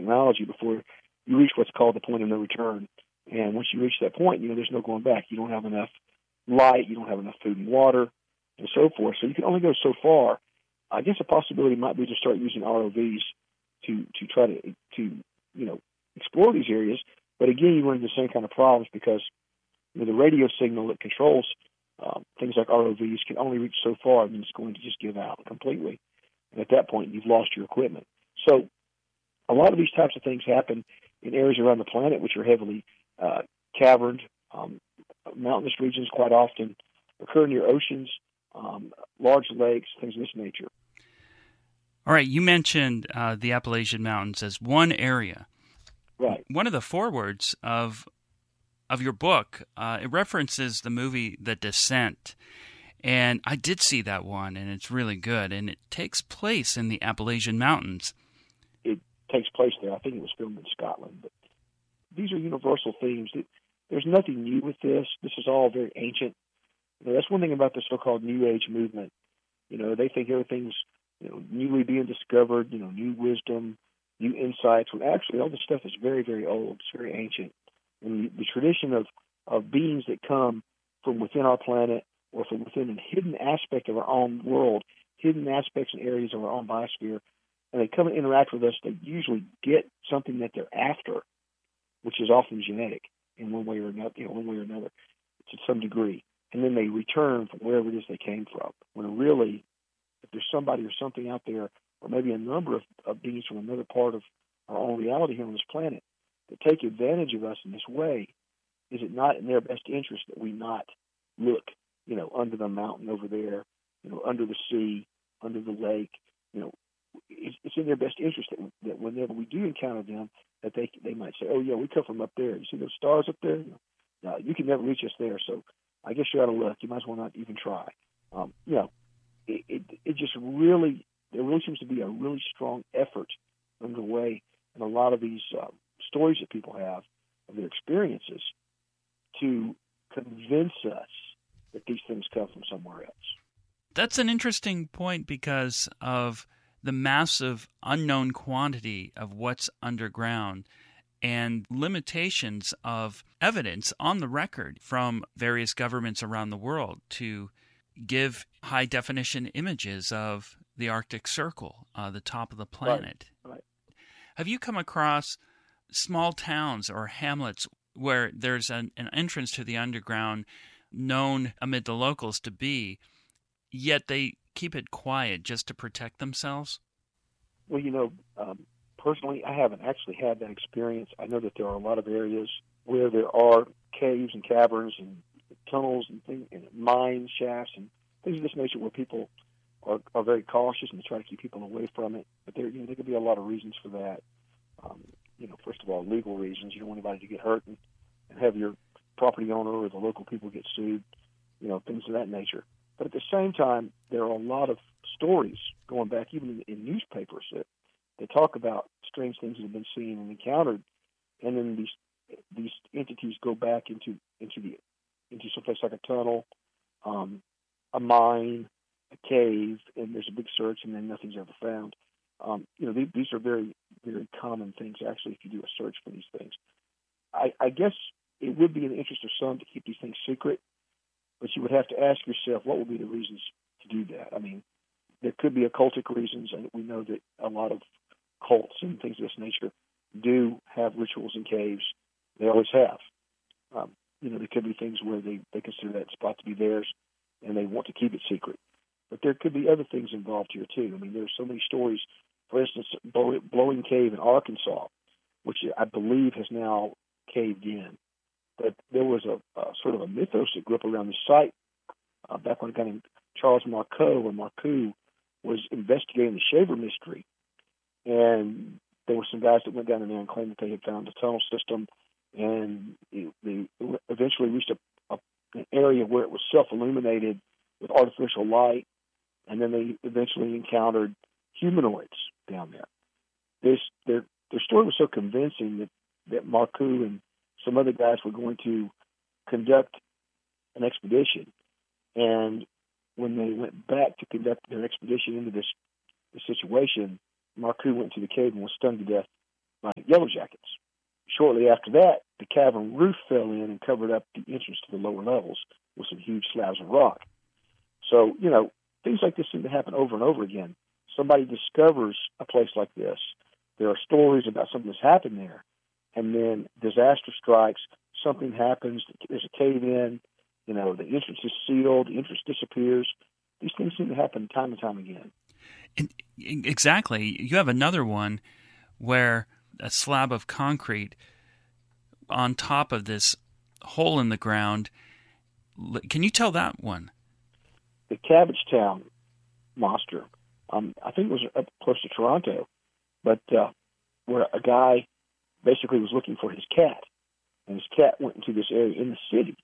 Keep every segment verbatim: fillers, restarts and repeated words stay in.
technology before you reach what's called the point of no return. And once you reach that point, you know, there's no going back. You don't have enough light, you don't have enough food and water, and so forth. So you can only go so far. I guess a possibility might be to start using R O Vs to, to try to, to, you know, explore these areas. But again, you run into the same kind of problems because, you know, the radio signal that controls um, things like R O Vs can only reach so far, and then it's going to just give out completely. And at that point, you've lost your equipment. So a lot of these types of things happen in areas around the planet which are heavily uh, caverned. Um, mountainous regions quite often occur near oceans, um, large lakes, things of this nature. All right, you mentioned uh, the Appalachian Mountains as one area. Right. One of the forewords of of your book, uh, it references the movie The Descent. And I did see that one, and it's really good. And it takes place in the Appalachian Mountains. It takes place there. I think it was filmed in Scotland. But these are universal themes. There's nothing new with this. This is all very ancient. You know, that's one thing about the so-called New Age movement. You know, they think everything's, you know, newly being discovered, you know, new wisdom, new insights, when actually all this stuff is very, very old. It's very ancient. And the, the tradition of, of beings that come from within our planet or from within a hidden aspect of our own world, hidden aspects and areas of our own biosphere, and they come and interact with us, they usually get something that they're after, which is often genetic in one way or another, you know, one way or another, to some degree. And then they return from wherever it is they came from. When really, if there's somebody or something out there, or maybe a number of, of beings from another part of our own reality here on this planet, that take advantage of us in this way, is it not in their best interest that we not look, you know, under the mountain over there, you know, under the sea, under the lake, you know, it's, it's in their best interest that, that whenever we do encounter them, that they they might say, oh, yeah, we come from up there. You see those stars up there? You know, no, you can never reach us there, so I guess you're out of luck. You might as well not even try. Um, you know, it, it, it just really, there really seems to be a really strong effort underway in a lot of these uh, stories that people have of their experiences to convince us that these things come from somewhere else. That's an interesting point because of the massive unknown quantity of what's underground and limitations of evidence on the record from various governments around the world to give high-definition images of the Arctic Circle, uh, the top of the planet. Right. Right. Have you come across small towns or hamlets where there's an, an entrance to the underground known amid the locals to be, yet they keep it quiet just to protect themselves? Well, you know, um, personally, I haven't actually had that experience. I know that there are a lot of areas where there are caves and caverns and tunnels and things, and mine shafts and things of this nature where people are, are very cautious and they try to keep people away from it. But there, you know, there could be a lot of reasons for that. Um, you know, first of all, legal reasons. You don't want anybody to get hurt and, and have your property owner or the local people get sued, you know, things of that nature. But at the same time, there are a lot of stories going back even in, in newspapers that, that talk about strange things that have been seen and encountered, and then these these entities go back into into the into someplace like a tunnel, um, a mine, a cave, and there's a big search, and then nothing's ever found. Um, you know, these, these are very very common things actually. If you do a search for these things, I, I guess it would be in the interest of some to keep these things secret. But you would have to ask yourself, what would be the reasons to do that? I mean, there could be occultic reasons, and we know that a lot of cults and things of this nature do have rituals in caves. They always have. Um, you know, there could be things where they, they consider that spot to be theirs, and they want to keep it secret. But there could be other things involved here, too. I mean, there's so many stories. For instance, Blowing Cave in Arkansas, which I believe has now caved in. But there was a, a sort of a mythos that grew up around the site uh, back when a guy named Charles Marcoux, when Marcoux was investigating the Shaver mystery. And there were some guys that went down in there and claimed that they had found a tunnel system, and they eventually reached a, a, an area where it was self-illuminated with artificial light, and then they eventually encountered humanoids down there. This, their, their story was so convincing that, that Marcoux and some other guys were going to conduct an expedition, and when they went back to conduct their expedition into this, this situation, Marcoux went to the cave and was stung to death by Yellow Jackets. Shortly after that, the cavern roof fell in and covered up the entrance to the lower levels with some huge slabs of rock. So, you know, things like this seem to happen over and over again. Somebody discovers a place like this. There are stories about something that's happened there. And then disaster strikes, something happens, there's a cave-in, you know, the entrance is sealed, the entrance disappears. These things seem to happen time and time again. And exactly. You have another one where a slab of concrete on top of this hole in the ground. Can you tell that one? The Cabbagetown monster. Um, I think it was up close to Toronto, but uh, where a guy basically was looking for his cat, and his cat went into this area in the city,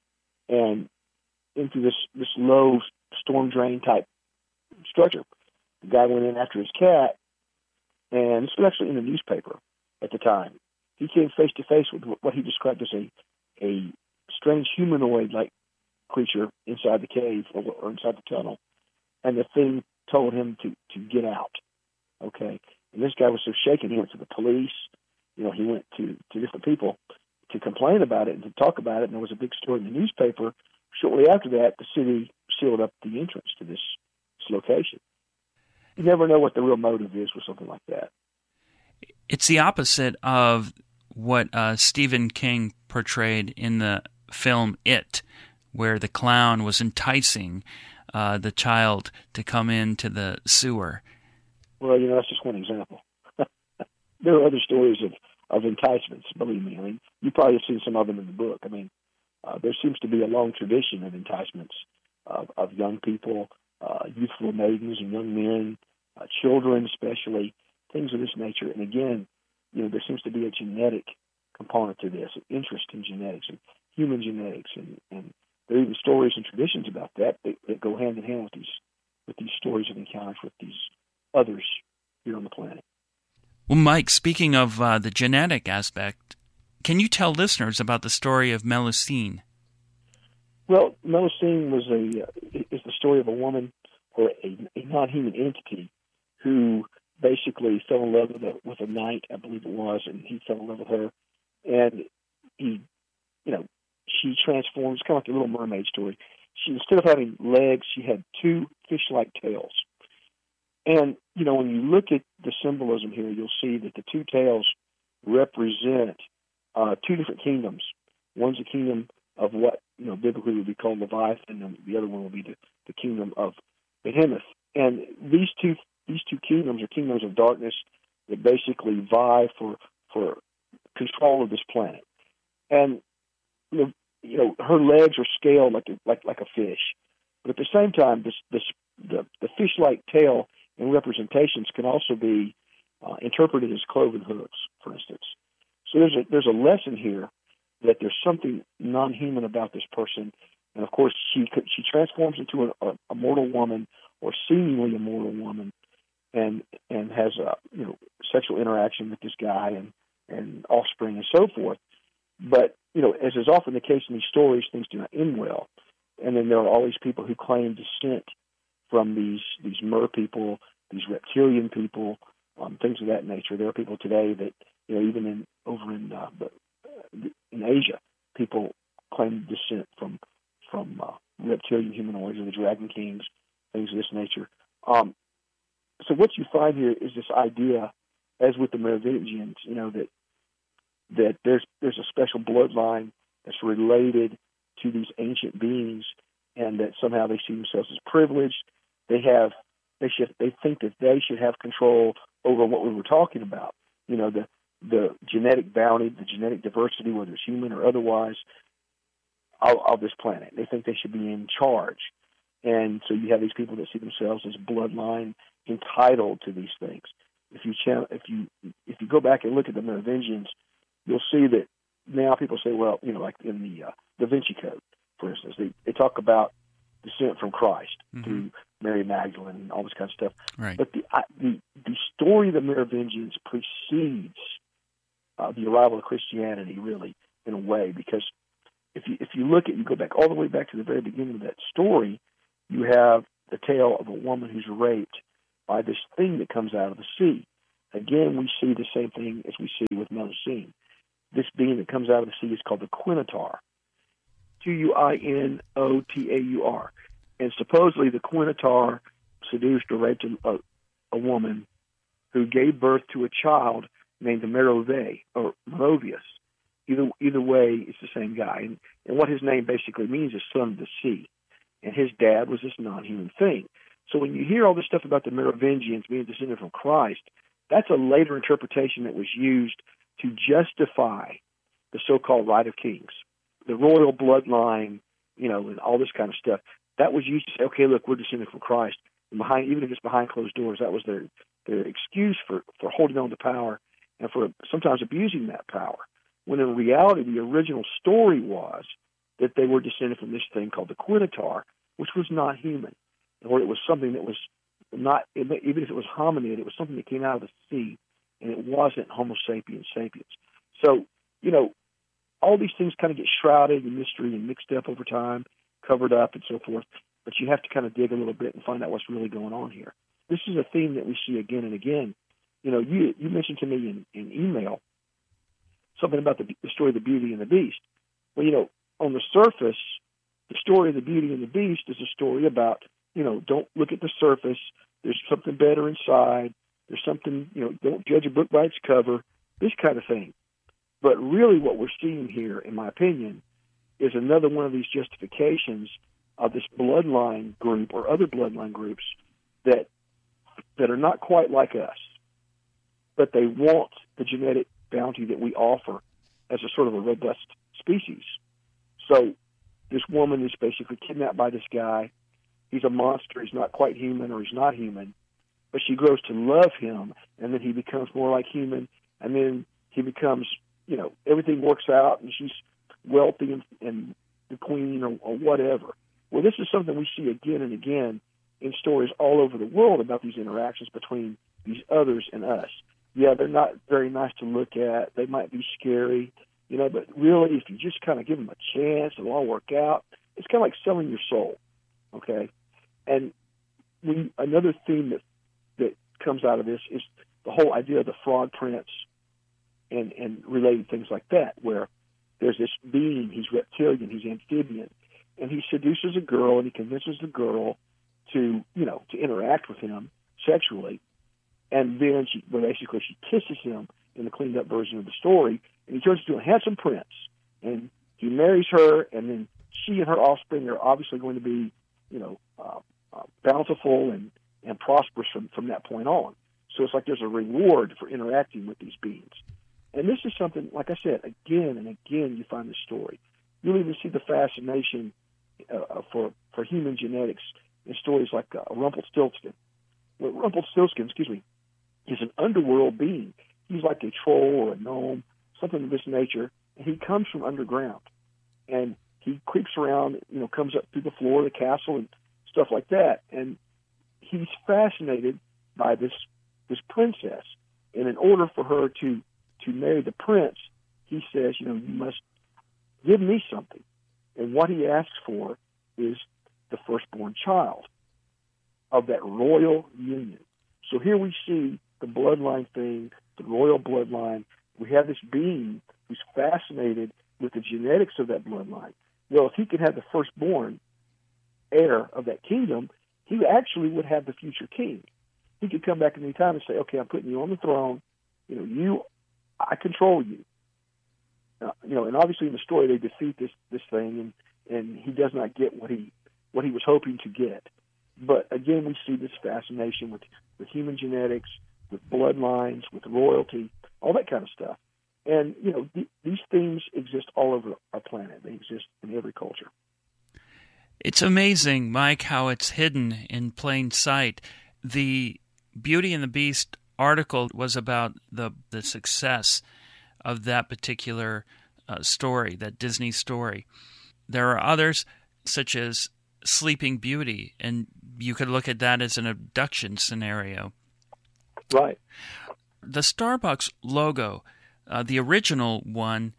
and into this, this low storm drain type structure. The guy went in after his cat, and this was actually in the newspaper at the time. He came face to face with what he described as a a strange humanoid-like creature inside the cave or, or inside the tunnel, and the thing told him to, to get out. Okay, and this guy was so shaken, he went to the police. You know, he went to, to different people to complain about it and to talk about it, and there was a big story in the newspaper. Shortly after that, the city sealed up the entrance to this, this location. You never know what the real motive is with something like that. It's the opposite of what uh, Stephen King portrayed in the film It, where the clown was enticing uh, the child to come into the sewer. Well, you know, that's just one example. There are other stories of, of enticements, believe me. I mean, you probably have seen some of them in the book. I mean, uh, there seems to be a long tradition of enticements of, of young people, uh, youthful maidens and young men, uh, children especially, things of this nature. And again, you know, there seems to be a genetic component to this, an interest in genetics and human genetics, and, and there are even stories and traditions about that, that that go hand in hand with these with these stories of encounters with these others here on the planet. Well, Mike, speaking of uh, the genetic aspect, can you tell listeners about the story of Melusine? Well, Melusine was a uh, is the story of a woman or a, a non-human entity who basically fell in love with a, with a knight, I believe it was, and he fell in love with her, and he, you know, she transforms, kind of like the Little Mermaid story. She, instead of having legs, she had two fish-like tails. And, you know, when you look at the symbolism here, you'll see that the two tails represent uh, two different kingdoms. One's a kingdom of what, you know, biblically would be called Leviathan, and the other one will be the, the kingdom of Behemoth. And these two these two kingdoms are kingdoms of darkness that basically vie for for control of this planet. And, you know, you know her legs are scaled like a, like like a fish, but at the same time, this this the, the fish-like tail and representations can also be uh, interpreted as cloven hooves, for instance. So there's a there's a lesson here that there's something non-human about this person, and of course she could, she transforms into a, a, a mortal woman or seemingly a mortal woman, and and has a you know sexual interaction with this guy and and offspring and so forth. But you know, as is often the case in these stories, things do not end well, and then there are all these people who claim descent from these these mer people, these reptilian people, um, things of that nature. There are people today that, you know, even in over in uh, in Asia, people claim descent from from uh, reptilian humanoids or the Dragon Kings, things of this nature. Um, so what you find here is this idea, as with the Merovingians, you know, that that there's there's a special bloodline that's related to these ancient beings, and that somehow they see themselves as privileged. They have, they should, they think that they should have control over what we were talking about. You know, the the genetic bounty, the genetic diversity, whether it's human or otherwise, of, of this planet. They think they should be in charge, and so you have these people that see themselves as bloodline entitled to these things. If you ch- if you if you go back and look at the Merovingians, you'll see that now people say, well, you know, like in the uh, Da Vinci Code, for instance, they, they talk about descent from Christ mm-hmm. through Mary Magdalene and all this kind of stuff. Right. But the, uh, the the story of the Merovingians precedes uh, the arrival of Christianity, really, in a way, because if you if you look at, you go back all the way back to the very beginning of that story, you have the tale of a woman who's raped by this thing that comes out of the sea. again, we see the same thing as we see with Melusine. This being that comes out of the sea is called the Quinotaur, Q U I N O T A U R. And supposedly the Quinotaur seduced or raped a, a woman who gave birth to a child named Merove, or Merovius. Either either way, it's the same guy. And, and what his name basically means is son of the sea. And his dad was this non-human thing. So when you hear all this stuff about the Merovingians being descended from Christ, that's a later interpretation that was used to justify the so-called right of kings, the royal bloodline, you know, and all this kind of stuff. That was used to say, okay, look, we're descended from Christ. And behind, even if it's behind closed doors, that was their, their excuse for, for holding on to power and for sometimes abusing that power. When in reality, the original story was that they were descended from this thing called the Quinotaur, which was not human, or it was something that was not, even if it was hominid, it was something that came out of the sea, and it wasn't Homo sapiens sapiens. So, you know, all these things kind of get shrouded in mystery and mixed up over time, covered up and so forth, but you have to kind of dig a little bit and find out what's really going on here. This is a theme that we see again and again. You know, you, you mentioned to me in, in email something about the, the story of the Beauty and the Beast. Well, you know, on the surface, the story of the Beauty and the Beast is a story about, you know, don't look at the surface. There's something better inside. There's something, you know, don't judge a book by its cover, this kind of thing. But really what we're seeing here, in my opinion, is another one of these justifications of this bloodline group or other bloodline groups that that are not quite like us, but they want the genetic bounty that we offer as a sort of a robust species. So this woman is basically kidnapped by this guy. He's a monster. He's not quite human, or he's not human. But she grows to love him, and then he becomes more like human, and then he becomes, you know, everything works out, and she's wealthy and, and the queen or, or whatever. Well, this is something we see again and again in stories all over the world about these interactions between these others and us. Yeah, they're not very nice to look at. They might be scary, you know, but really, if you just kind of give them a chance, it'll all work out. It's kind of like selling your soul, okay? And we, another theme that, that comes out of this is the whole idea of the frog prince and, and related things like that, where there's this being, he's reptilian, he's amphibian, and he seduces a girl, and he convinces the girl to, you know, to interact with him sexually. And then she, well, basically she kisses him in the cleaned up version of the story, and he turns into a handsome prince. And he marries her, and then she and her offspring are obviously going to be, you know, uh, uh, bountiful and, and prosperous from, from that point on. So it's like there's a reward for interacting with these beings. And this is something, like I said, again and again you find this story. You'll even see the fascination uh, for, for human genetics in stories like uh, Rumpelstiltskin. Well, Rumpelstiltskin, excuse me, is an underworld being. He's like a troll or a gnome, something of this nature, and he comes from underground. And he creeps around, you know, comes up through the floor of the castle and stuff like that. And he's fascinated by this this princess. And in order for her to, to marry the prince, he says, you know, you must give me something. And what he asks for is the firstborn child of that royal union. So here we see the bloodline thing, the royal bloodline. We have this being who's fascinated with the genetics of that bloodline. Well, if he could have the firstborn heir of that kingdom, he actually would have the future king. He could come back at any time and say, okay, I'm putting you on the throne. You know, you, I control you. Uh, you know, and obviously in the story they defeat this this thing, and, and he does not get what he what he was hoping to get. But again, we see this fascination with, with human genetics, with bloodlines, with royalty, all that kind of stuff. And, you know, th- these themes exist all over our planet. They exist in every culture. It's amazing, Mike, how it's hidden in plain sight. The Beauty and the Beast article was about the, the success of that particular uh, story, that Disney story. There are others, such as Sleeping Beauty, and you could look at that as an abduction scenario. Right. The Starbucks logo, uh, the original one,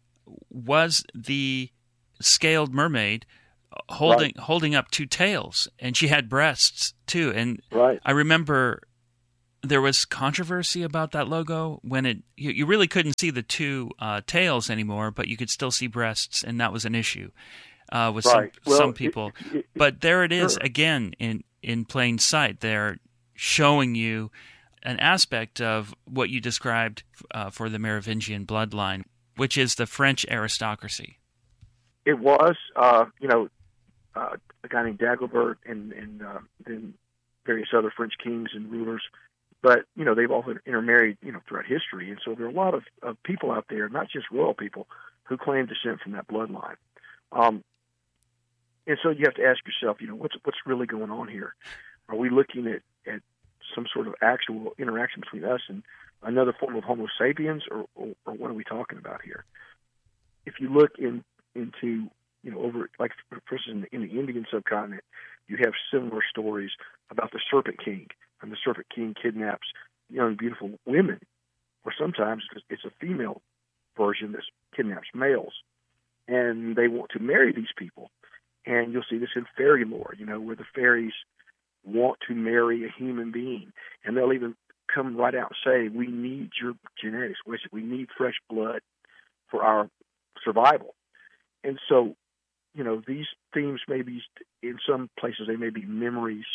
was the scaled mermaid holding right. holding up two tails, and she had breasts too. And right. I remember there was controversy about that logo when it you, you really couldn't see the two uh, tails anymore, but you could still see breasts, and that was an issue uh, with right. some well, some people. It, it, but there it is sure. again in in plain sight. They're showing you an aspect of what you described uh, for the Merovingian bloodline, which is the French aristocracy. It was, uh, you know, uh, a guy named Dagobert and, and uh, then various other French kings and rulers. But, you know, they've all intermarried, you know, throughout history. And so there are a lot of, of people out there, not just royal people, who claim descent from that bloodline. Um, and so you have to ask yourself, you know, what's what's really going on here? Are we looking at, at some sort of actual interaction between us and another form of Homo sapiens, or, or, or what are we talking about here? If you look in into, you know, over, like, for instance, in the, in the Indian subcontinent, you have similar stories about the Serpent King, and the Serpent King kidnaps young, beautiful women, or sometimes it's a female version that kidnaps males, and they want to marry these people. And you'll see this in fairy lore, you know, where the fairies want to marry a human being, and they'll even come right out and say, we need your genetics, we need fresh blood for our survival. And so, you know, these themes may be, in some places, they may be memories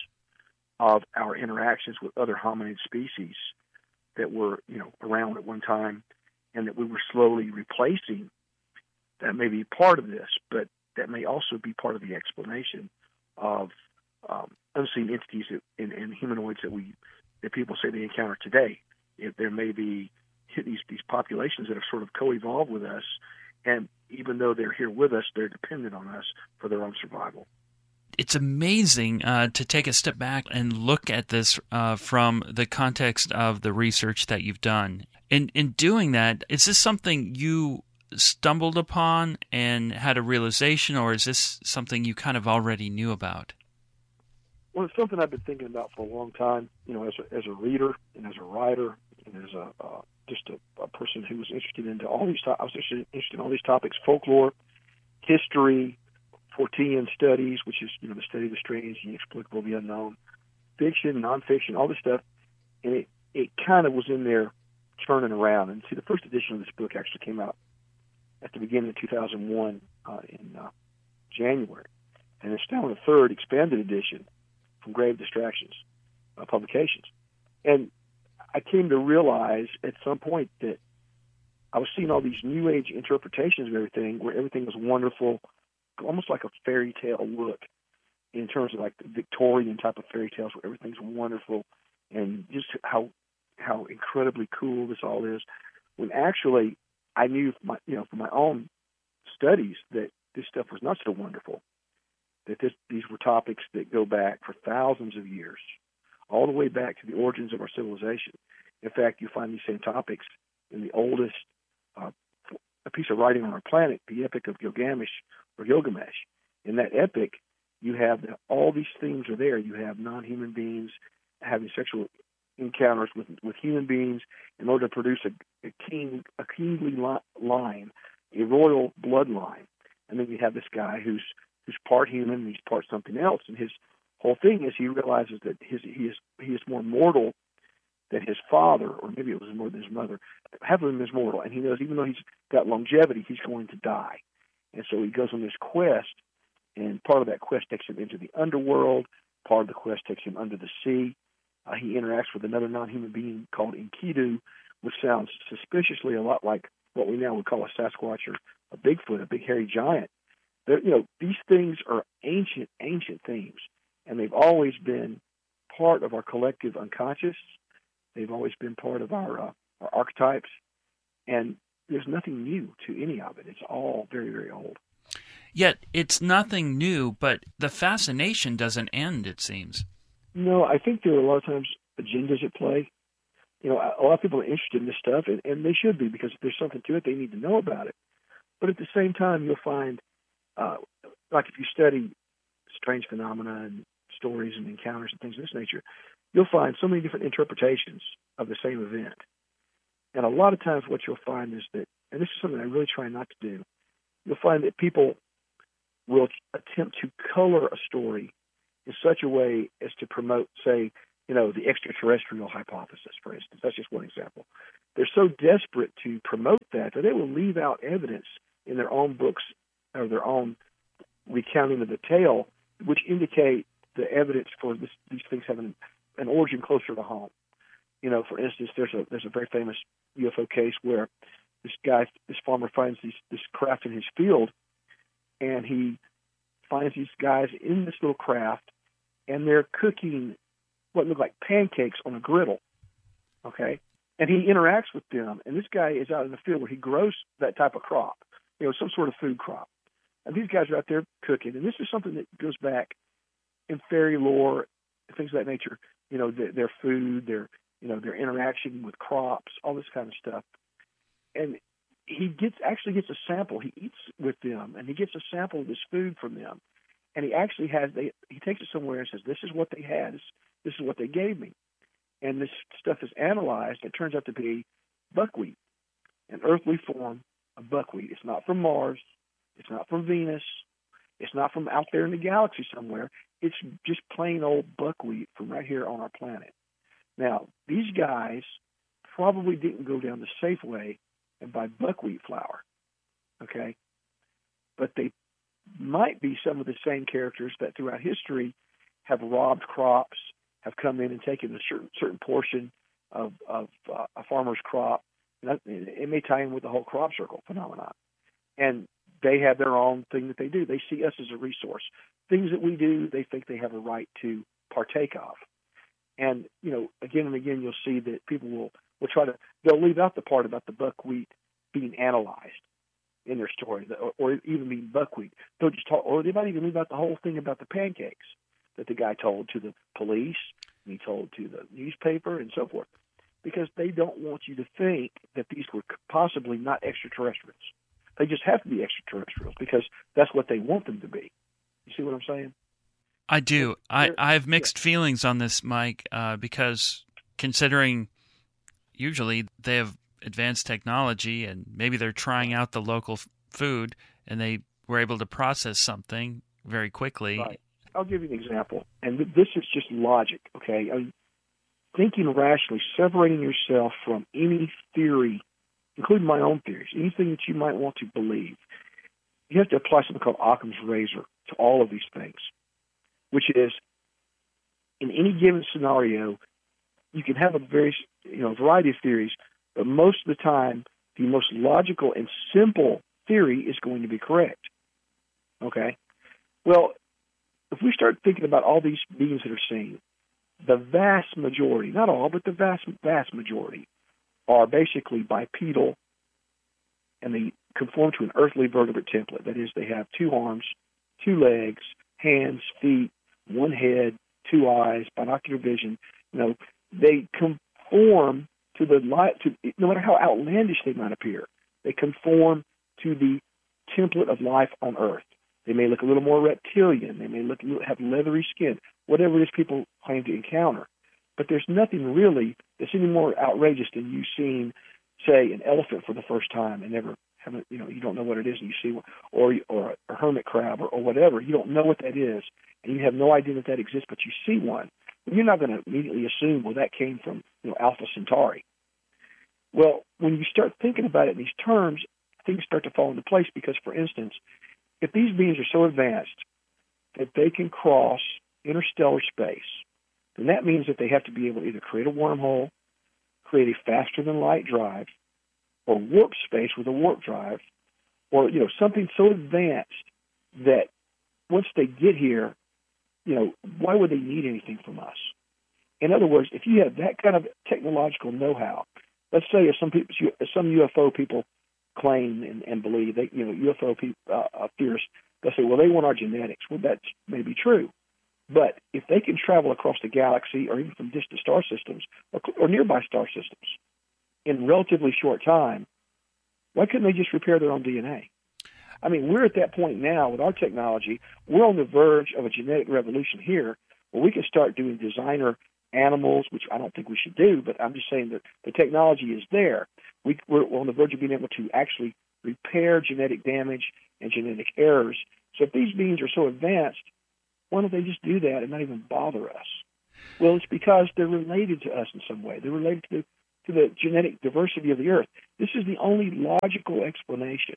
of our interactions with other hominid species that were, you know, around at one time and that we were slowly replacing. That may be part of this, but that may also be part of the explanation of um, unseen entities that, and, and humanoids that we that people say they encounter today. If there may be these these populations that have sort of co-evolved with us, and even though they're here with us, they're dependent on us for their own survival. It's amazing uh, to take a step back and look at this uh, from the context of the research that you've done. In in doing that, is this something you stumbled upon and had a realization, or is this something you kind of already knew about? Well, it's something I've been thinking about for a long time. You know, as a, as a reader and as a writer and as a uh, just a, a person who was interested into all these. To- I was interested, interested in all these topics: folklore, history, Fortean studies, which is, you know, the study of the strange, the inexplicable, the unknown, fiction, nonfiction, all this stuff, and it it kind of was in there churning around. And see, the first edition of this book actually came out at the beginning of two thousand one uh, in uh, January, and it's now in the third expanded edition from Grave Distractions uh, Publications. And I came to realize at some point that I was seeing all these New Age interpretations of everything, where everything was wonderful, almost like a fairy tale look, in terms of like the Victorian type of fairy tales, where everything's wonderful, and just how how incredibly cool this all is. When actually, I knew, my, you know, from my own studies, that this stuff was not so wonderful. That this, these were topics that go back for thousands of years, all the way back to the origins of our civilization. In fact, you find these same topics in the oldest uh, a piece of writing on our planet, the Epic of Gilgamesh or Gilgamesh. In that epic, you have the, all these themes are there. You have non-human beings having sexual encounters with with human beings in order to produce a, a king a kingly li- line, a royal bloodline. And then you have this guy who's who's part human and he's part something else. And his whole thing is he realizes that his he is he is more mortal than his father, or maybe it was more than his mother. Half of him is mortal, and he knows even though he's got longevity, he's going to die. And so he goes on this quest, and part of that quest takes him into the underworld. Part of the quest takes him under the sea. Uh, he interacts with another non-human being called Enkidu, which sounds suspiciously a lot like what we now would call a Sasquatch or a Bigfoot, a big hairy giant. They're, you know, these things are ancient, ancient themes, and they've always been part of our collective unconscious. They've always been part of our, uh, our archetypes, and there's nothing new to any of it. It's all very, very old. Yet it's nothing new, but the fascination doesn't end, it seems. No, I think there are a lot of times agendas at play. You know, a lot of people are interested in this stuff, and, and they should be, because if there's something to it, they need to know about it. But at the same time, you'll find, uh, like if you study strange phenomena and stories and encounters and things of this nature, you'll find so many different interpretations of the same event. And a lot of times what you'll find is that, and this is something I really try not to do, you'll find that people will attempt to color a story in such a way as to promote, say, you know, the extraterrestrial hypothesis, for instance. That's just one example. They're so desperate to promote that that they will leave out evidence in their own books or their own recounting of the tale, which indicate the evidence for this, these things having an origin closer to home. You know, for instance, there's a there's a very famous U F O case where this guy, this farmer finds these, this craft in his field, and he finds these guys in this little craft, and they're cooking what look like pancakes on a griddle, okay? And he interacts with them, and this guy is out in the field where he grows that type of crop, you know, some sort of food crop. And these guys are out there cooking, and this is something that goes back in fairy lore, things of that nature, you know, their, their food, their, you know, their interaction with crops, all this kind of stuff. And he gets actually gets a sample. He eats with them, and he gets a sample of this food from them. And he actually has, they, he takes it somewhere and says, this is what they had. This, this is what they gave me. And this stuff is analyzed. It turns out to be buckwheat, an earthly form of buckwheat. It's not from Mars. It's not from Venus. It's not from out there in the galaxy somewhere. It's just plain old buckwheat from right here on our planet. Now, these guys probably didn't go down the safe way and buy buckwheat flour, okay? But they might be some of the same characters that throughout history have robbed crops, have come in and taken a certain, certain portion of, of uh, a farmer's crop. And that, it may tie in with the whole crop circle phenomenon. And they have their own thing that they do. They see us as a resource. Things that we do, they think they have a right to partake of. And, you know, again and again, you'll see that people will, will try to, they'll leave out the part about the buckwheat being analyzed in their story, or, or even being buckwheat. They'll just talk, or they might even leave out the whole thing about the pancakes that the guy told to the police, and he told to the newspaper, and so forth, because they don't want you to think that these were possibly not extraterrestrials. They just have to be extraterrestrials because that's what they want them to be. You see what I'm saying? I do. I, I have mixed yeah. feelings on this, Mike, uh, because considering usually they have advanced technology and maybe they're trying out the local f- food and they were able to process something very quickly. Right. I'll give you an example. And th- this is just logic, okay? I mean, thinking rationally, separating yourself from any theory, including my own theories, anything that you might want to believe. You have to apply something called Occam's razor to all of these things, which is in any given scenario, you can have a very, you know, variety of theories, but most of the time, the most logical and simple theory is going to be correct. Okay? Well, if we start thinking about all these beings that are seen, the vast majority, not all, but the vast, vast majority, are basically bipedal, and they conform to an earthly vertebrate template. That is, they have two arms, two legs, hands, feet, one head, two eyes, binocular vision. You know, they conform to the light. To no matter how outlandish they might appear, they conform to the template of life on Earth. They may look a little more reptilian. They may look have leathery skin. Whatever it is people claim to encounter, but there's nothing really that's any more outrageous than you seeing, say, an elephant for the first time and never haven't, you know, you don't know what it is, and you see, or or a hermit crab or, or whatever. You don't know what that is, and you have no idea that that exists, but you see one. You're not going to immediately assume, well, that came from, you know, Alpha Centauri. Well, when you start thinking about it in these terms, things start to fall into place because, for instance, if these beings are so advanced that they can cross interstellar space, then that means that they have to be able to either create a wormhole, create a faster-than-light drive, or warp space with a warp drive, or, you know, something so advanced that once they get here, you know, why would they need anything from us? In other words, if you have that kind of technological know-how, let's say if some people, if some U F O people claim and, and believe that, you know, U F O people, uh, theorists, they'll say, well, they want our genetics. Well, that may be true. But if they can travel across the galaxy or even from distant star systems or, or nearby star systems in relatively short time, why couldn't they just repair their own D N A? I mean, we're at that point now with our technology. We're on the verge of a genetic revolution here where we can start doing designer animals, which I don't think we should do, but I'm just saying that the technology is there. We, we're on the verge of being able to actually repair genetic damage and genetic errors. So if these beings are so advanced, why don't they just do that and not even bother us? Well, it's because they're related to us in some way. They're related to the, to the genetic diversity of the Earth. This is the only logical explanation.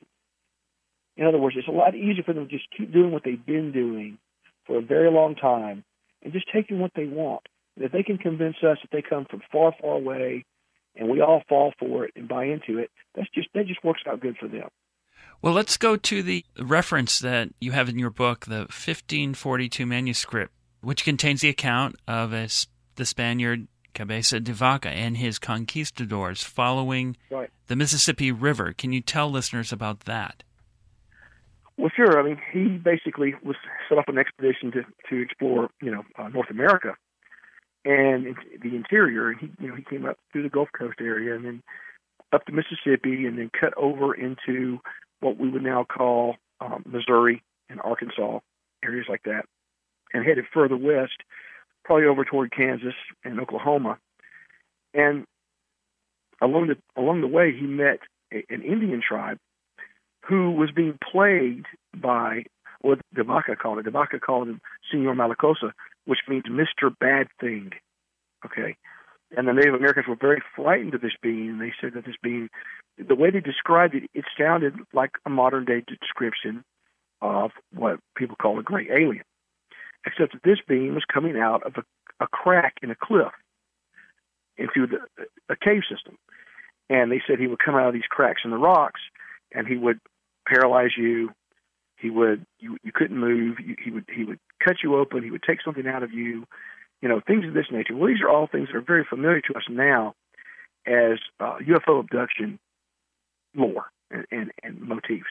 In other words, it's a lot easier for them to just keep doing what they've been doing for a very long time and just taking what they want. And if they can convince us that they come from far, far away and we all fall for it and buy into it, that's just that just works out good for them. Well, let's go to the reference that you have in your book, the fifteen forty-two manuscript, which contains the account of a, the Spaniard Cabeza de Vaca and his conquistadors following right. the Mississippi River. Can you tell listeners about that? Well, sure. I mean, he basically was set up an expedition to, to explore, you know, uh, North America and the interior. And he, you know, he came up through the Gulf Coast area and then up to Mississippi and then cut over into what we would now call um, Missouri and Arkansas, areas like that, and headed further west, probably over toward Kansas and Oklahoma. And along the along the way, he met a, an Indian tribe who was being plagued by what De Vaca called it. De Vaca called him Senor Malacosa, which means Mister Bad Thing. Okay, and the Native Americans were very frightened of this being, and they said that this being, the way they described it, it sounded like a modern-day description of what people call a gray alien, except that this being was coming out of a, a crack in a cliff into the, a cave system. And they said he would come out of these cracks in the rocks, and he would paralyze you. He would you you couldn't move. You, he would he would cut you open. He would take something out of you. You know, things of this nature. Well, these are all things that are very familiar to us now as uh, U F O abduction lore and, and, and motifs.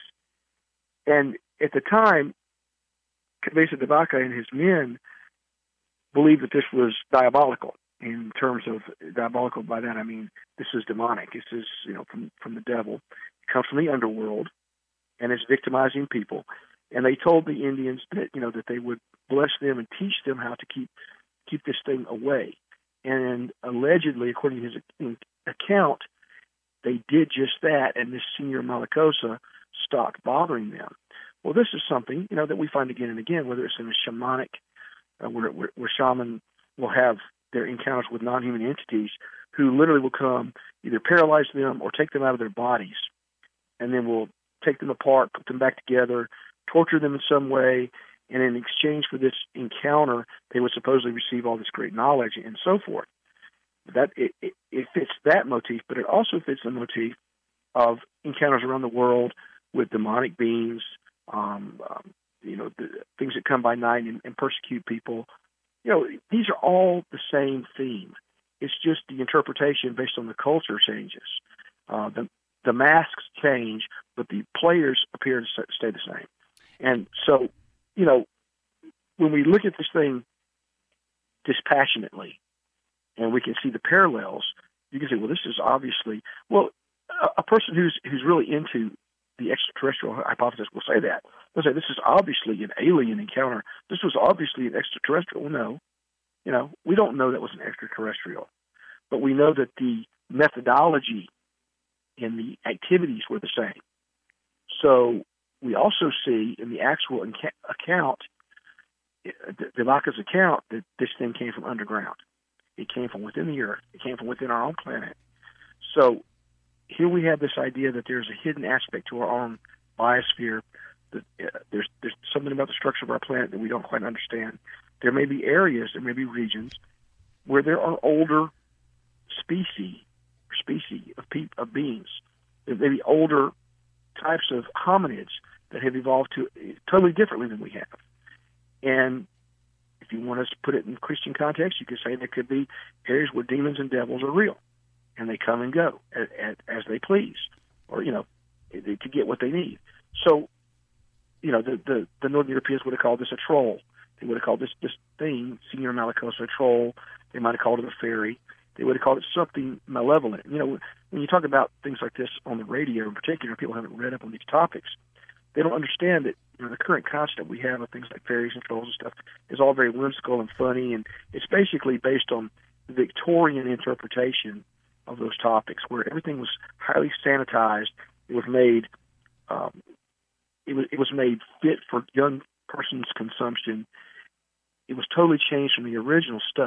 And at the time, Cabeza de Vaca and his men believed that this was diabolical. In terms of diabolical, by that I mean this is demonic. This is, you know, from from the devil. It comes from the underworld, and it's victimizing people. And they told the Indians that, you know, that they would bless them and teach them how to keep keep this thing away. And allegedly, according to his account, they did just that, and this Senor Malacosa stopped bothering them. Well, this is something, you know, that we find again and again, whether it's in a shamanic, uh, where, where, where shaman will have their encounters with non-human entities who literally will come, either paralyze them or take them out of their bodies, and then will take them apart, put them back together, torture them in some way, and in exchange for this encounter, they would supposedly receive all this great knowledge and so forth. That it, it, it fits that motif, but it also fits the motif of encounters around the world with demonic beings, um, um, you know, the things that come by night and, and persecute people. You know, these are all the same theme. It's just the interpretation based on the culture changes. Uh, the the masks change, but the players appear to stay the same. And so, you know, when we look at this thing dispassionately, and we can see the parallels, you can say, well, this is obviously, well, a, a person who's who's really into the extraterrestrial hypothesis will say that. They'll say, this is obviously an alien encounter. This was obviously an extraterrestrial. Well, no. You know, we don't know that was an extraterrestrial. But we know that the methodology and the activities were the same. So we also see in the actual inca- account, De Vaca's account, that this thing came from underground. It came from within the Earth. It came from within our own planet. So here we have this idea that there's a hidden aspect to our own biosphere. That uh, there's there's something about the structure of our planet that we don't quite understand. There may be areas, there may be regions where there are older species, species of pe- of beings. There may be older types of hominids that have evolved to totally differently than we have. And if you want us to put it in Christian context, you could say there could be areas where demons and devils are real, and they come and go as, as they please, or, you know, to get what they need. So, you know, the, the, the Northern Europeans would have called this a troll. They would have called this, this thing, Senor Malacosa, a troll. They might have called it a fairy. They would have called it something malevolent. You know, when you talk about things like this on the radio in particular, people haven't read up on these topics. They don't understand that, you know, the current concept we have of things like fairies and trolls and stuff is all very whimsical and funny, and it's basically based on the Victorian interpretation of those topics, where everything was highly sanitized. It was made, um, it was it was made fit for young person's consumption. It was totally changed from the original stuff.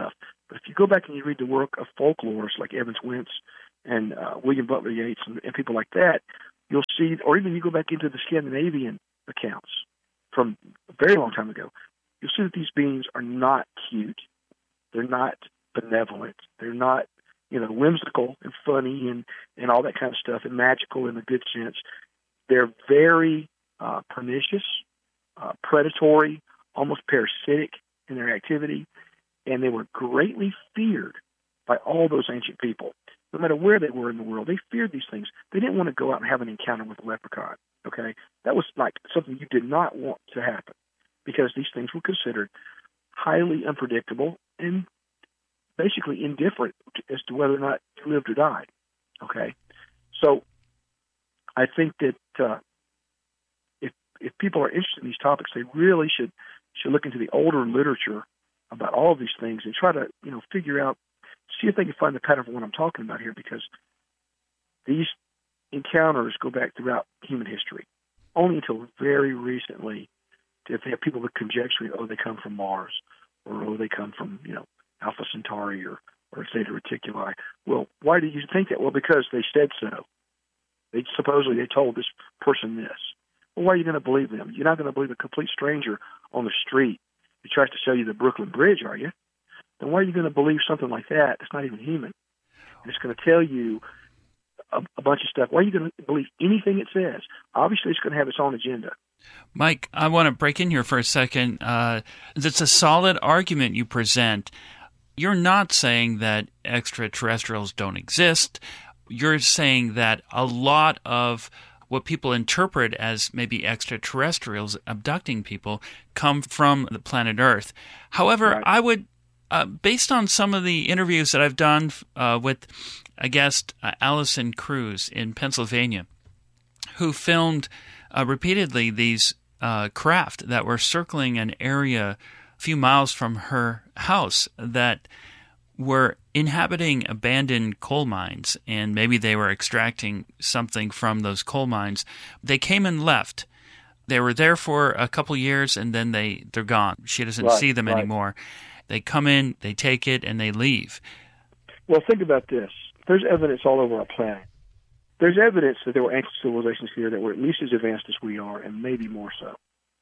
But if you go back and you read the work of folklorists like Evans Wentz and uh, William Butler Yeats and, and people like that, you'll see, or even you go back into the Scandinavian accounts from a very long time ago, you'll see that these beings are not cute. They're not benevolent. They're not, you know, whimsical and funny and, and all that kind of stuff and magical in a good sense. They're very uh, pernicious, uh, predatory, almost parasitic in their activity, and they were greatly feared by all those ancient people. No matter where they were in the world, they feared these things. They didn't want to go out and have an encounter with a leprechaun, okay? That was like something you did not want to happen because these things were considered highly unpredictable and basically indifferent as to whether or not you lived or died, okay? So I think that uh, if if people are interested in these topics, they really should should look into the older literature about all of these things and try to, you know, figure out, see if they can find the pattern for what I'm talking about here, because these encounters go back throughout human history. Only until very recently did they have people with conjecturing, oh, they come from Mars, or oh, they come from, you know, Alpha Centauri or, or Theta Reticuli. Well, why do you think that? Well, because they said so. They supposedly they told this person this. Well, why are you going to believe them? You're not going to believe a complete stranger on the street who tries to sell you the Brooklyn Bridge, are you? Then why are you going to believe something like that? It's not even human. And it's going to tell you a, a bunch of stuff. Why are you going to believe anything it says? Obviously, it's going to have its own agenda. Mike, I want to break in here for a second. Uh, it's a solid argument you present. You're not saying that extraterrestrials don't exist. You're saying that a lot of what people interpret as maybe extraterrestrials abducting people come from the planet Earth. However, right. I would, uh, based on some of the interviews that I've done uh, with a guest, uh, Allison Cruz in Pennsylvania, who filmed uh, repeatedly these uh, craft that were circling an area a few miles from her house that were inhabiting abandoned coal mines, and maybe they were extracting something from those coal mines. They came and left. They were there for a couple years, and then they, they're gone. She doesn't right, see them right. anymore. They come in, they take it, and they leave. Well, think about this. There's evidence all over our planet. There's evidence that there were ancient civilizations here that were at least as advanced as we are, and maybe more so.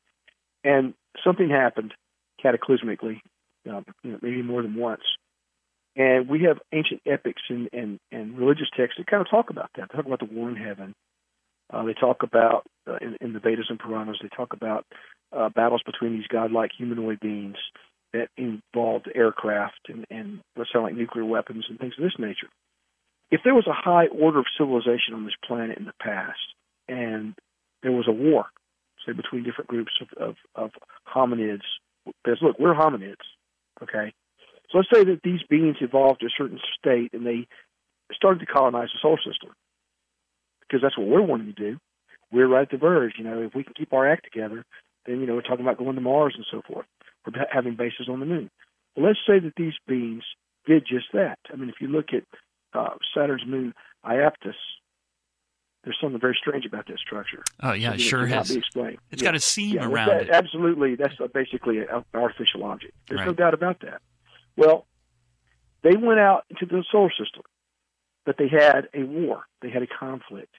And something happened cataclysmically, uh, you know, maybe more than once. And we have ancient epics and, and, and religious texts that kind of talk about that. They talk about the war in heaven. Uh, they talk about, uh, in, in the Vedas and Puranas, they talk about uh, battles between these godlike humanoid beings that involved aircraft and, and what sound like nuclear weapons and things of this nature. If there was a high order of civilization on this planet in the past, and there was a war, say, between different groups of, of, of hominids, because, look, we're hominids, okay? So let's say that these beings evolved to a certain state and they started to colonize the solar system, because that's what we're wanting to do. We're right at the verge. You know, if we can keep our act together, then, you know, we're talking about going to Mars and so forth. We're having bases on the moon. Well, let's say that these beings did just that. I mean, if you look at uh, Saturn's moon, Iaptus, there's something very strange about that structure. Oh, yeah, it sure has. Be explained. It's yeah. got a seam yeah, around that, it. Absolutely. That's a, basically an artificial object. There's right. no doubt about that. Well, they went out into the solar system, but they had a war. They had a conflict.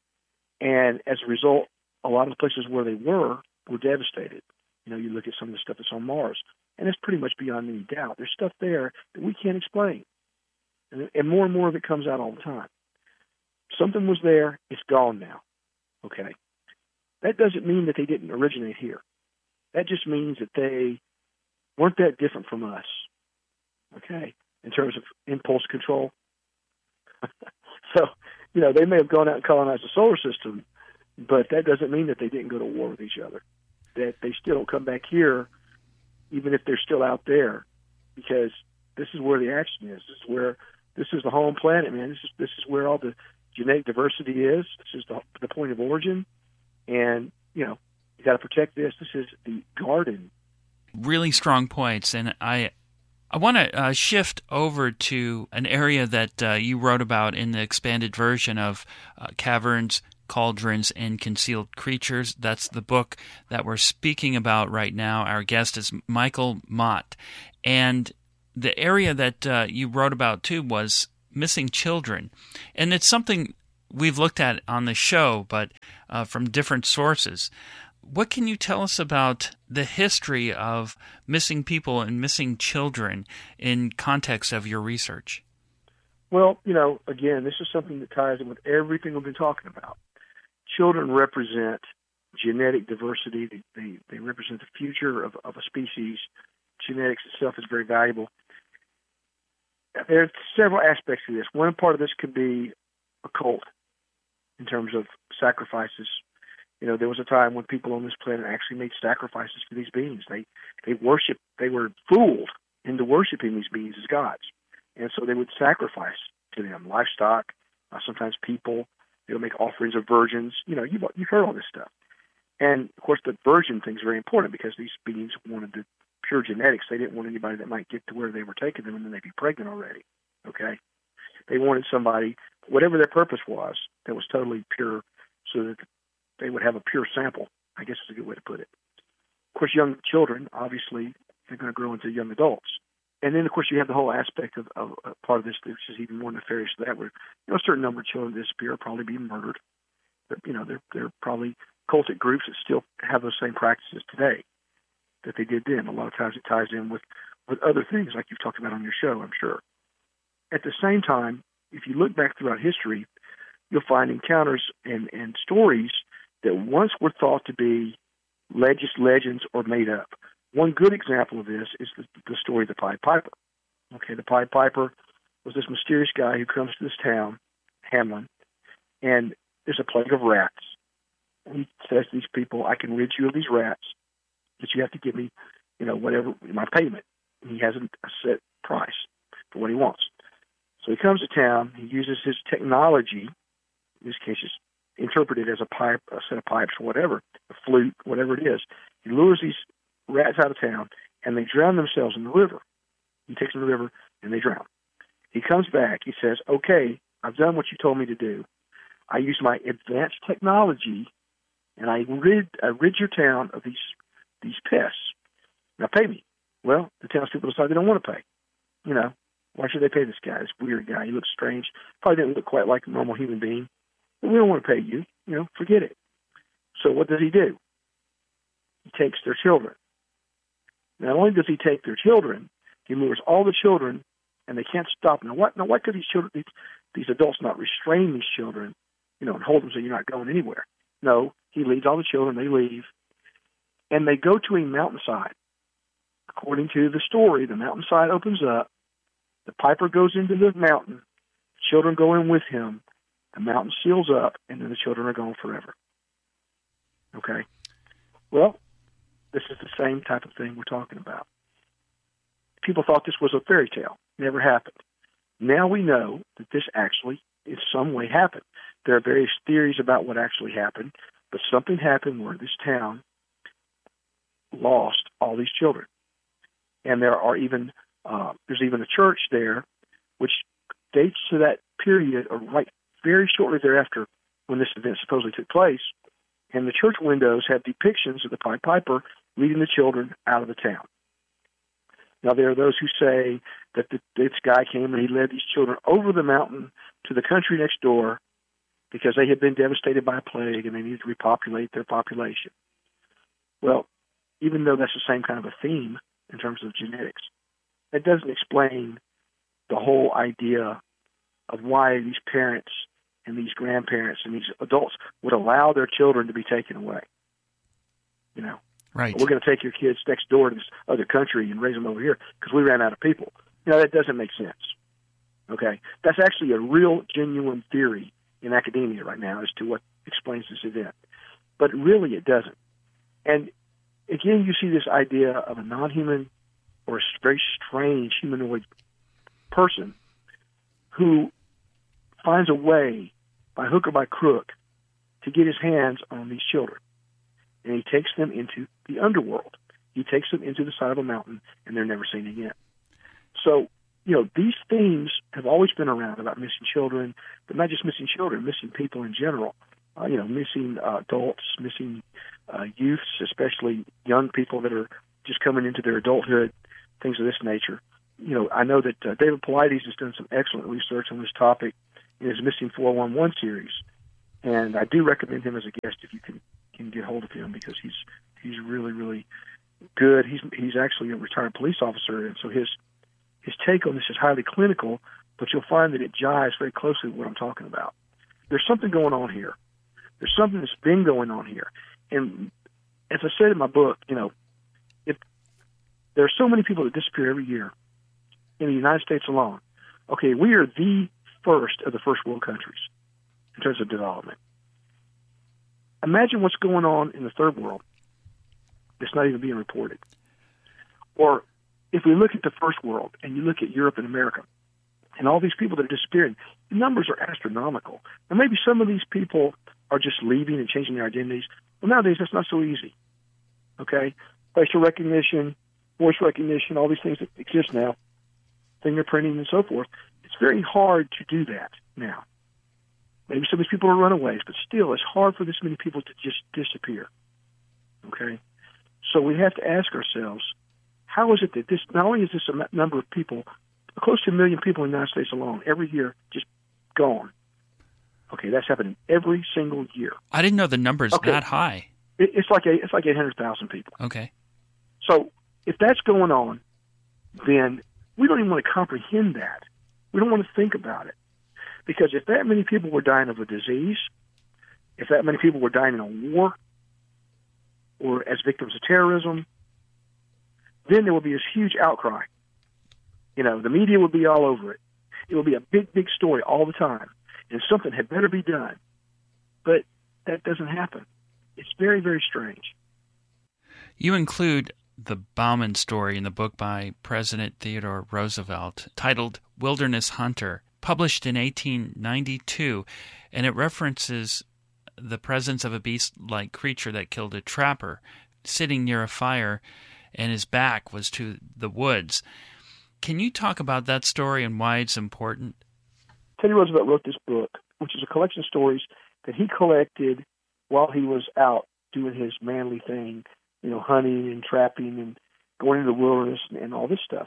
And as a result, a lot of the places where they were were devastated. You know, you look at some of the stuff that's on Mars, and it's pretty much beyond any doubt. There's stuff there that we can't explain. And, and more and more of it comes out all the time. Something was there, it's gone now. Okay? That doesn't mean that they didn't originate here. That just means that they weren't that different from us. Okay, in terms of impulse control. So, you know, they may have gone out and colonized the solar system, but that doesn't mean that they didn't go to war with each other. That they still don't come back here, even if they're still out there, because this is where the action is. This is where this is the home planet, man. This is this is where all the genetic diversity is. This is the the point of origin, and you know, you got to protect this. This is the garden. Really strong points, and I. I want to uh, shift over to an area that uh, you wrote about in the expanded version of uh, Caverns, Cauldrons, and Concealed Creatures. That's the book that we're speaking about right now. Our guest is Michael Mott. And the area that uh, you wrote about, too, was missing children. And it's something we've looked at on the show, but uh, from different sources. What can you tell us about the history of missing people and missing children in context of your research? Well, you know, again, this is something that ties in with everything we've been talking about. Children represent genetic diversity. They, they, they represent the future of, of a species. Genetics itself is very valuable. There are several aspects to this. One part of this could be occult in terms of sacrifices. You know, there was a time when people on this planet actually made sacrifices to these beings. They they worshiped, they were fooled into worshiping these beings as gods. And so they would sacrifice to them livestock, uh, sometimes people. They would make offerings of virgins. You know, you've, you've heard all this stuff. And, of course, the virgin thing is very important because these beings wanted the pure genetics. They didn't want anybody that might get to where they were taking them and then they'd be pregnant already, okay? They wanted somebody, whatever their purpose was, that was totally pure so that they would have a pure sample, I guess is a good way to put it. Of course, young children, obviously, they're going to grow into young adults. And then, of course, you have the whole aspect of, of, of part of this, which is even more nefarious than that, where you know, a certain number of children disappear, probably being murdered. But, you know, they're, they're probably cultic groups that still have those same practices today that they did then. A lot of times it ties in with, with other things like you've talked about on your show, I'm sure. At the same time, if you look back throughout history, you'll find encounters and, and stories that once were thought to be legends, legends or made up. One good example of this is the, the story of the Pied Piper. Okay, the Pied Piper was this mysterious guy who comes to this town, Hamelin, and there's a plague of rats. And he says to these people, I can rid you of these rats, but you have to give me, you know, whatever, my payment. And he has a, a set price for what he wants. So he comes to town, he uses his technology, in this case is interpreted as a pipe, a set of pipes or whatever, a flute, whatever it is. He lures these rats out of town, and they drown themselves in the river. He takes them to the river, and they drown. He comes back. He says, okay, I've done what you told me to do. I used my advanced technology, and I rid, I rid your town of these these pests. Now pay me. Well, the townspeople decide they don't want to pay. You know, why should they pay this guy, this weird guy? He looks strange. Probably didn't look quite like a normal human being. But we don't want to pay you. You know, forget it. So what does he do? He takes their children. Not only does he take their children, he lures all the children, and they can't stop. Now, what? Now, why could these children, these, these adults, not restrain these children, you know, and hold them so you're not going anywhere? No, he leads all the children. They leave, and they go to a mountainside. According to the story, the mountainside opens up. The piper goes into the mountain. The children go in with him. The mountain seals up, and then the children are gone forever. Okay? Well, this is the same type of thing we're talking about. People thought this was a fairy tale. Never happened. Now we know that this actually, in some way, happened. There are various theories about what actually happened, but something happened where this town lost all these children. And there are even, uh, there's even a church there which dates to that period, or right very shortly thereafter when this event supposedly took place. And the church windows have depictions of the Pied Piper leading the children out of the town. Now, there are those who say that the, this guy came and he led these children over the mountain to the country next door because they had been devastated by a plague and they needed to repopulate their population. Well, even though that's the same kind of a theme in terms of genetics, that doesn't explain the whole idea of why these parents and these grandparents and these adults would allow their children to be taken away. You know, right? We're going to take your kids next door to this other country and raise them over here because we ran out of people. You know, that doesn't make sense. Okay, that's actually a real, genuine theory in academia right now as to what explains this event, but really it doesn't. And again, you see this idea of a non-human or a very strange humanoid person who finds a way, by hook or by crook, to get his hands on these children. And he takes them into the underworld. He takes them into the side of a mountain, and they're never seen again. So, you know, these themes have always been around about missing children, but not just missing children, missing people in general. Uh, you know, missing uh, adults, missing uh, youths, especially young people that are just coming into their adulthood, things of this nature. you know, I know that uh, David Paulides has done some excellent research on this topic in his Missing four one one series, and I do recommend him as a guest if you can can get hold of him, because he's he's really really good. He's he's actually a retired police officer, and so his his take on this is highly clinical, but you'll find that it jives very closely with what I'm talking about. There's something going on here. There's something that's been going on here, and as I said in my book, you know, if there are so many people that disappear every year in the United States alone, okay, we are the first of the first world countries in terms of development. Imagine what's going on in the third world that's not even being reported. Or if we look at the first world and you look at Europe and America and all these people that are disappearing, the numbers are astronomical. And maybe some of these people are just leaving and changing their identities. Well, nowadays that's not so easy. Okay? Facial recognition, voice recognition, all these things that exist now, fingerprinting and so forth. It's very hard to do that now. Maybe some of these people are runaways, but still, it's hard for this many people to just disappear. Okay? So we have to ask ourselves, how is it that this, not only is this a number of people, close to a million people in the United States alone, every year, just gone. Okay, that's happening every single year. I didn't know the number's okay. that high. It, it's like a, it's like eight hundred thousand people. Okay. So if that's going on, then we don't even want to comprehend that. We don't want to think about it. Because if that many people were dying of a disease, if that many people were dying in a war, or as victims of terrorism, then there would be this huge outcry. You know, the media would be all over it. It would be a big, big story all the time. And something had better be done. But that doesn't happen. It's very, very strange. You include the Bauman story in the book by President Theodore Roosevelt, titled Wilderness Hunter, published in eighteen ninety-two, and it references the presence of a beast-like creature that killed a trapper sitting near a fire, and his back was to the woods. Can you talk about that story and why it's important? Teddy Roosevelt wrote this book, which is a collection of stories that he collected while he was out doing his manly thing, you know, hunting and trapping and going into the wilderness and, and all this stuff.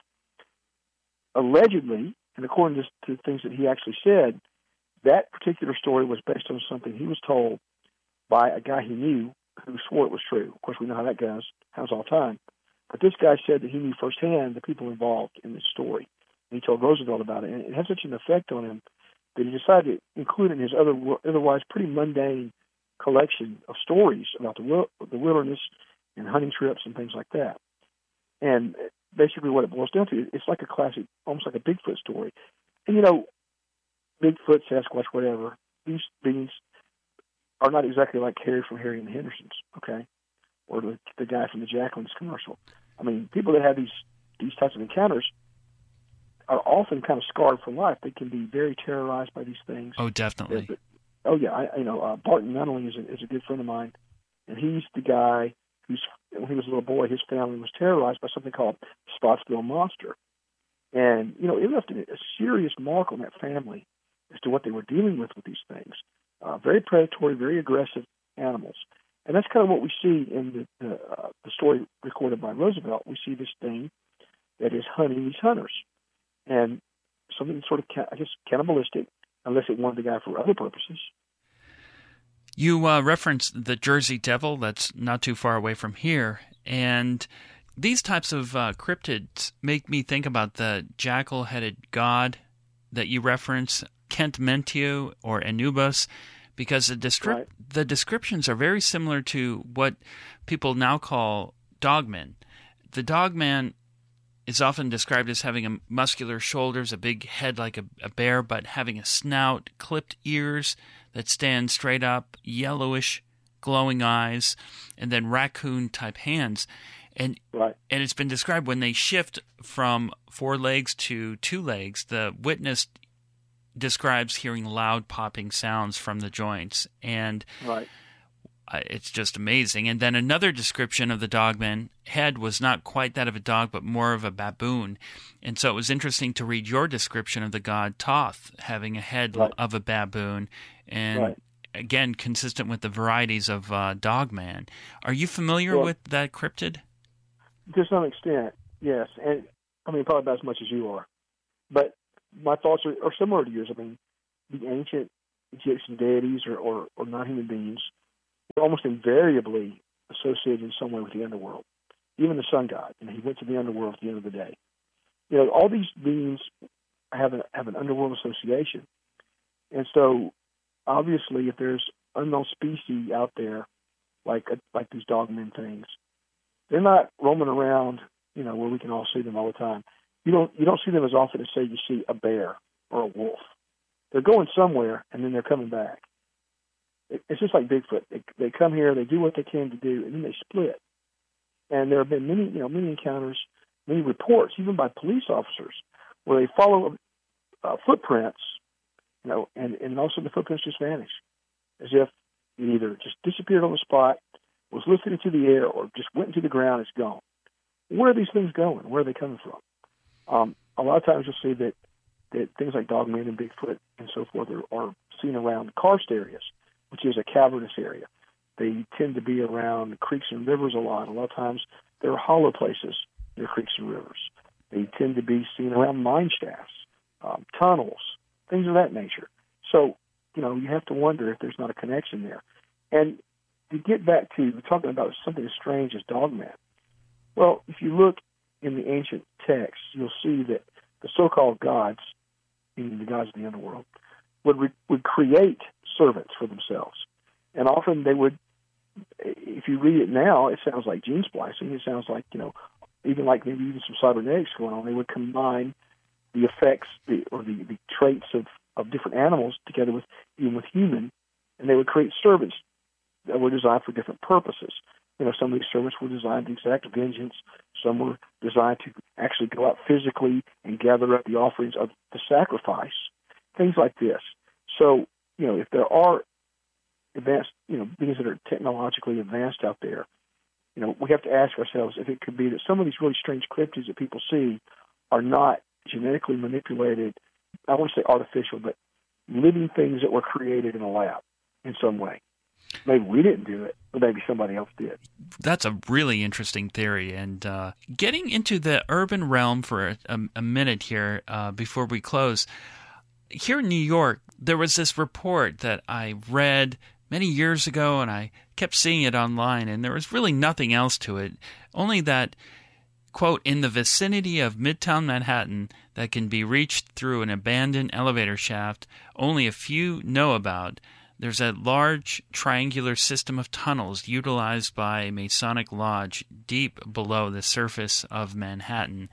Allegedly, and according to, to things that he actually said, that particular story was based on something he was told by a guy he knew who swore it was true. Of course, we know how that goes, happens all the time. But this guy said that he knew firsthand the people involved in this story. And he told Roosevelt about it. And it had such an effect on him that he decided to include it in his other, otherwise pretty mundane collection of stories about the, the wilderness and hunting trips and things like that. And basically what it boils down to, it's like a classic, almost like a Bigfoot story. And, you know, Bigfoot, Sasquatch, whatever, these things are not exactly like Harry from Harry and the Hendersons, okay, or the, the guy from the Jacqueline's commercial. I mean, people that have these, these types of encounters are often kind of scarred for life. They can be very terrorized by these things. Oh, definitely. But, oh, yeah. I, you know, uh, Barton Nunnally is a, is a good friend of mine, and he's the guy who's, when he was a little boy, his family was terrorized by something called Spottsville Monster. And, you know, it left a, a serious mark on that family as to what they were dealing with with these things. Uh, very predatory, very aggressive animals. And that's kind of what we see in the, the, uh, the story recorded by Roosevelt. We see this thing that is hunting these hunters. And something sort of, I guess, cannibalistic, unless it wanted the guy for other purposes. You uh, referenced the Jersey Devil, that's not too far away from here, and these types of uh, cryptids make me think about the jackal-headed god that you reference, Kent Mentiu or Anubis, because the, descri- right. the descriptions are very similar to what people now call dogmen. The dogman is often described as having a muscular shoulders, a big head like a, a bear, but having a snout, clipped ears that stand straight up, yellowish, glowing eyes, and then raccoon-type hands. And right. and it's been described when they shift from four legs to two legs, the witness describes hearing loud popping sounds from the joints. And right. it's just amazing. And then another description of the dogman head was not quite that of a dog, but more of a baboon. And so it was interesting to read your description of the god Thoth having a head right. of a baboon. And right. again, consistent with the varieties of uh, dogman. Are you familiar well, with that cryptid? To some extent, yes. And I mean, probably about as much as you are. But my thoughts are, are similar to yours. I mean, the ancient Egyptian deities or, or, or non-human beings were almost invariably associated in some way with the underworld. Even the sun god, and he went to the underworld at the end of the day. You know, all these beings have, a, have an underworld association. And so, obviously, if there's unknown species out there, like like these dogmen things, they're not roaming around, you know, where we can all see them all the time. You don't you don't see them as often as, say, you see a bear or a wolf. They're going somewhere, and then they're coming back. It, it's just like Bigfoot. They, they come here, they do what they can to do, and then they split. And there have been many, you know, many encounters, many reports, even by police officers, where they follow uh, footprints, you know, and, and also the footprints just vanish, as if it either just disappeared on the spot, was lifted into the air, or just went into the ground, it's gone. Where are these things going? Where are they coming from? Um, a lot of times you'll see that, that things like Dogman and Bigfoot and so forth are, are seen around karst areas, which is a cavernous area. They tend to be around creeks and rivers a lot. A lot of times there are hollow places near creeks and rivers. They tend to be seen around mine shafts, um, tunnels, things of that nature. So, you know, you have to wonder if there's not a connection there. And to get back to talking about something as strange as Dogman, well, if you look in the ancient texts, you'll see that the so-called gods, meaning the gods of the underworld, would re- would create servants for themselves. And often they would, if you read it now, it sounds like gene splicing. It sounds like, you know, even like maybe even some cybernetics going on. They would combine the effects the, or the, the traits of, of different animals together with even with human, and they would create servants that were designed for different purposes. You know, some of these servants were designed to exact vengeance. Some were designed to actually go out physically and gather up the offerings of the sacrifice, things like this. So, you know, if there are advanced, you know, beings that are technologically advanced out there, you know, we have to ask ourselves if it could be that some of these really strange cryptids that people see are not genetically manipulated, I won't say artificial, but living things that were created in a lab in some way. Maybe we didn't do it, but maybe somebody else did. That's a really interesting theory. And uh, getting into the urban realm for a, a, a minute here uh, before we close, here in New York, there was this report that I read many years ago, and I kept seeing it online, and there was really nothing else to it, only that, quote, in the vicinity of Midtown Manhattan that can be reached through an abandoned elevator shaft only a few know about, there's a large triangular system of tunnels utilized by a Masonic lodge deep below the surface of Manhattan.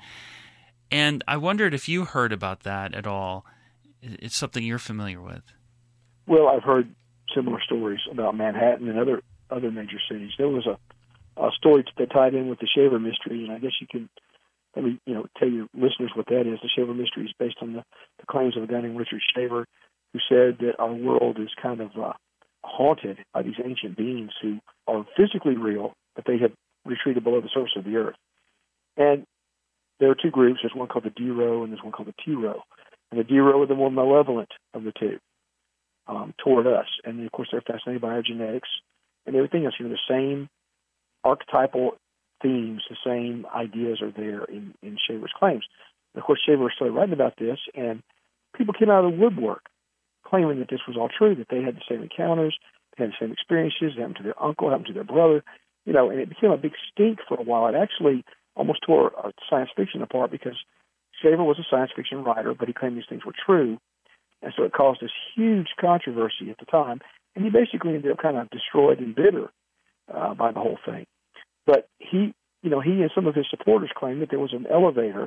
And I wondered if you heard about that at all. It's something you're familiar with. Well, I've heard similar stories about Manhattan and other, other major cities. There was a, a story that tied in with the Shaver mystery, and I guess you can let me, you know, tell your listeners what that is. The Shaver mystery is based on the, the claims of a guy named Richard Shaver, who said that our world is kind of uh, haunted by these ancient beings who are physically real, but they have retreated below the surface of the earth. And there are two groups. There's one called the D-Row and there's one called the T-Row. And the D-Row are the more malevolent of the two um, toward us. And, of course, they're fascinated by our genetics and everything else. You know, the same archetypal themes, the same ideas are there in, in Shaver's claims. And, of course, Shaver started writing about this, and people came out of the woodwork claiming that this was all true, that they had the same encounters, they had the same experiences, it happened to their uncle, it happened to their brother, you know, and it became a big stink for a while. It actually almost tore uh, science fiction apart because Shaver was a science fiction writer, but he claimed these things were true, and so it caused this huge controversy at the time, and he basically ended up kind of destroyed and bitter uh, by the whole thing. But he, you know, he and some of his supporters claimed that there was an elevator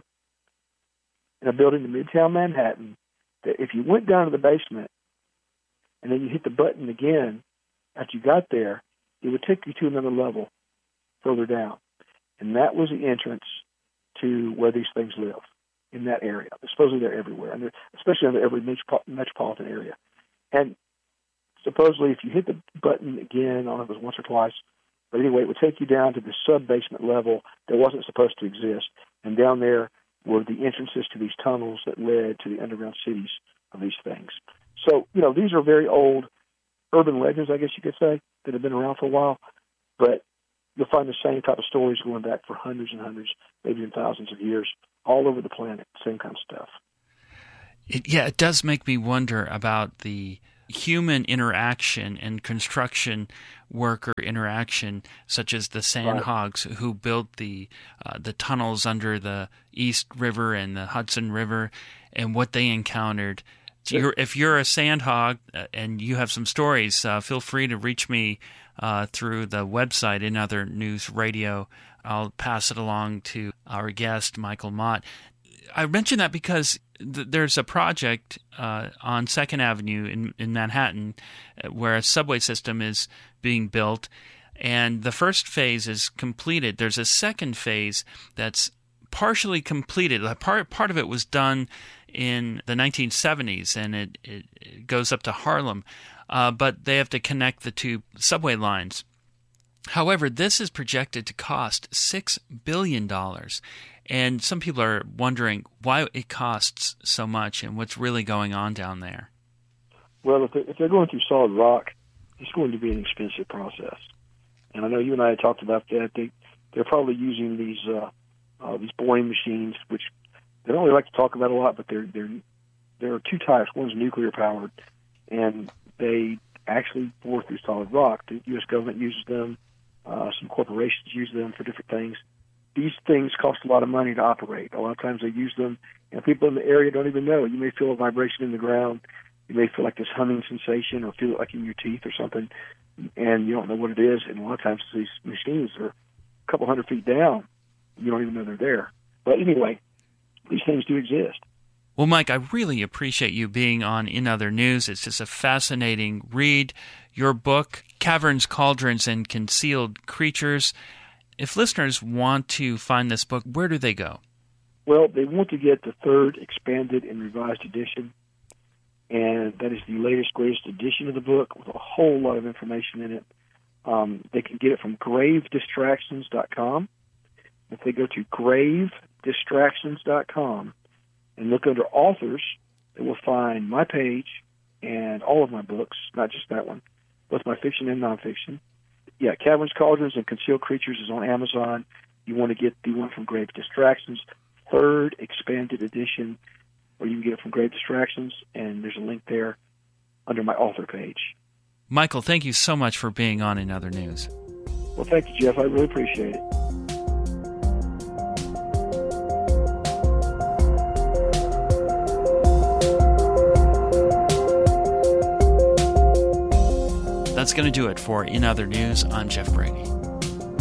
in a building in Midtown Manhattan that if you went down to the basement and then you hit the button again after you got there, it would take you to another level further down. And that was the entrance to where these things live, in that area. Supposedly they're everywhere, and they're, especially in every metropolitan area. And supposedly if you hit the button again, I don't know if it was once or twice, but anyway, it would take you down to the sub-basement level that wasn't supposed to exist. And down there were the entrances to these tunnels that led to the underground cities of these things. So, you know, these are very old urban legends, I guess you could say, that have been around for a while. But you'll find the same type of stories going back for hundreds and hundreds, maybe even thousands of years all over the planet, same kind of stuff. It, yeah, it does make me wonder about the human interaction and construction worker interaction, such as the Sandhogs, right, who built the uh, the tunnels under the East River and the Hudson River, and what they encountered. So you're, if you're a Sandhog uh, and you have some stories, uh, feel free to reach me uh, through the website In Other News Radio. I'll pass it along to our guest, Michael Mott. I mention that because th- there's a project uh, on Second Avenue in, in Manhattan uh, where a subway system is being built, and the first phase is completed. There's a second phase that's partially completed. Part, part of it was done in the nineteen seventies, and it, it, it goes up to Harlem, uh, but they have to connect the two subway lines. However, this is projected to cost six billion dollars. And some people are wondering why it costs so much and what's really going on down there. Well, if they're, if they're going through solid rock, it's going to be an expensive process. And I know you and I had talked about that. They, they're probably using these uh, uh, these boring machines, which they don't really like to talk about a lot, but they're, they're, there are two types. One's nuclear-powered, and they actually bore through solid rock. The U S government uses them. Uh, some corporations use them for different things. These things cost a lot of money to operate. A lot of times they use them, and people in the area don't even know. You may feel a vibration in the ground. You may feel like this humming sensation or feel it like in your teeth or something, and you don't know what it is. And a lot of times these machines are a couple hundred feet down. You don't even know they're there. But anyway, these things do exist. Well, Mike, I really appreciate you being on In Other News. It's just a fascinating read. Your book, Caverns, Cauldrons, and Concealed Creatures. If listeners want to find this book, where do they go? Well, they want to get the third expanded and revised edition, and that is the latest, greatest edition of the book with a whole lot of information in it. Um, they can get it from grave distractions dot com. If they go to grave distractions dot com and look under authors, they will find my page and all of my books, not just that one, both my fiction and nonfiction. Yeah, Caverns, Cauldrons, and Concealed Creatures is on Amazon. You want to get the one from Grave Distractions, third expanded edition, or you can get it from Grave Distractions, and there's a link there under my author page. Michael, thank you so much for being on In Other News. Well, thank you, Jeff. I really appreciate it. That's going to do it for In Other News. I'm Jeff Brady.